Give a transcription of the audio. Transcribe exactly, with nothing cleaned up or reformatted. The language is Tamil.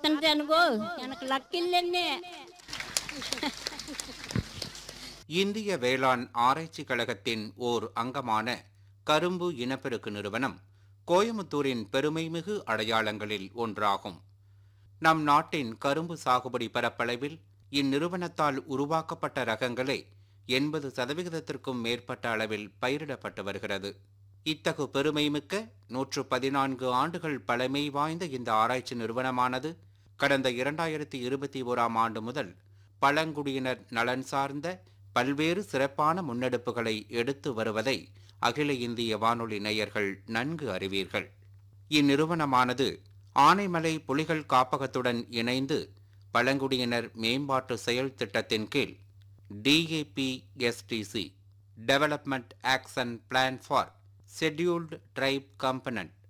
பார்த்தேன்ட்டு எனக்கோ எனக்கு லக் இல்லைன்னு. இந்திய வேளாண் ஆராய்ச்சி கழகத்தின் ஓர் அங்கமான கரும்பு இனப்பெருக்கு நிறுவனம் கோயமுத்தூரின் பெருமைமிகு அடையாளங்களில் ஒன்றாகும். நம் நாட்டின் கரும்பு சாகுபடி பரப்பளவில் இந்நிறுவனத்தால் உருவாக்கப்பட்ட ரகங்களே எண்பது சதவிகிதத்திற்கும் மேற்பட்ட அளவில் பயிரிடப்பட்டு வருகிறது. இத்தகு பெருமைமிக்க நூற்று பதினான்கு ஆண்டுகள் பழமை வாய்ந்த இந்த ஆராய்ச்சி நிறுவனமானது கடந்த இரண்டாயிரத்தி இருபத்தி ஓராம் ஆண்டு முதல் பழங்குடியினர் நலன் சார்ந்த பல்வேறு சிறப்பான முன்னெடுப்புகளை எடுத்து வருவதை அகில இந்திய வானொலி நேயர்கள் நன்கு அறிவீர்கள். இந்நிறுவனமானது ஆனைமலை புலிகள் காப்பகத்துடன் இணைந்து பழங்குடியினர் மேம்பாட்டு செயல் திட்டத்தின் கீழ் DAPSTC development action plan for scheduled try கம்பனன்ட்